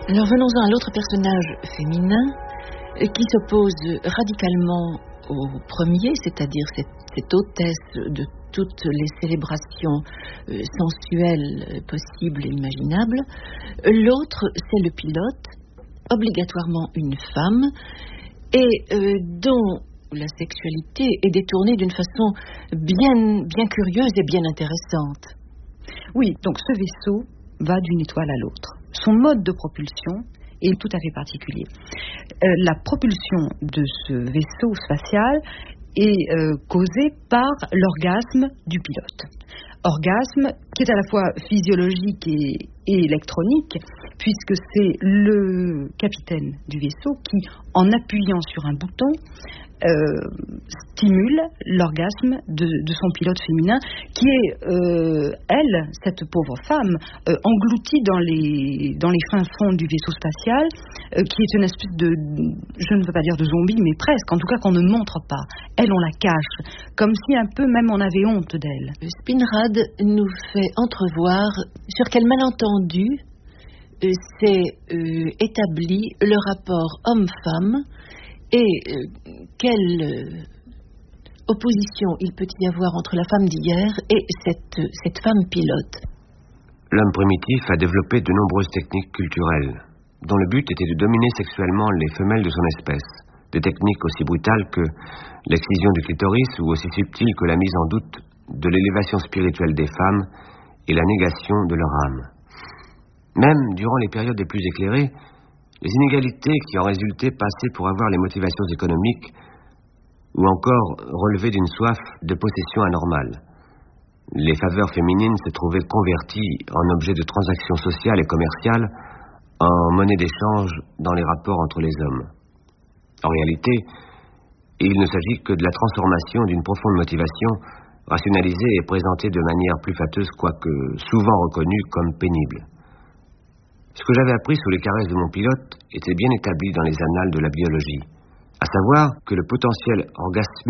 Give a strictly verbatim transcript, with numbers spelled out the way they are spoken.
Alors venons-en à l'autre personnage féminin euh, qui s'oppose radicalement au premier, c'est-à-dire cette, cette hôtesse de toutes les célébrations euh, sensuelles possibles et imaginables. L'autre, c'est le pilote, obligatoirement une femme, et euh, dont la sexualité est détournée d'une façon bien, bien curieuse et bien intéressante. Oui, donc ce vaisseau va d'une étoile à l'autre. Son mode de propulsion est tout à fait particulier. Euh, la propulsion de ce vaisseau spatial est euh, causée par l'orgasme du pilote. Orgasme qui est à la fois physiologique et, et électronique, puisque c'est le capitaine du vaisseau qui, en appuyant sur un bouton, euh, stimule l'orgasme de, de son pilote féminin, qui est, euh, elle, cette pauvre femme, euh, engloutie dans les, dans les fins fonds du vaisseau spatial, euh, qui est une espèce de, je ne veux pas dire de zombie, mais presque, en tout cas qu'on ne montre pas. Elle, on la cache, comme si un peu même on avait honte d'elle. Spinrad nous fait entrevoir sur quel malentendu euh, s'est euh, établi le rapport homme-femme et euh, quelle euh, opposition il peut y avoir entre la femme d'hier et cette, cette femme pilote. L'homme primitif a développé de nombreuses techniques culturelles, dont le but était de dominer sexuellement les femelles de son espèce. Des techniques aussi brutales que l'excision du clitoris ou aussi subtiles que la mise en doute de l'élévation spirituelle des femmes et la négation de leur âme. Même durant les périodes les plus éclairées, les inégalités qui en résultaient passaient pour avoir les motivations économiques ou encore relever d'une soif de possession anormale. Les faveurs féminines se trouvaient converties en objets de transactions sociales et commerciales, en monnaie d'échange dans les rapports entre les hommes. En réalité, il ne s'agit que de la transformation d'une profonde motivation rationalisée et présentée de manière plus fâteuse, quoique souvent reconnue comme pénible. Ce que j'avais appris sous les caresses de mon pilote était bien établi dans les annales de la biologie, à savoir que le potentiel orgasmique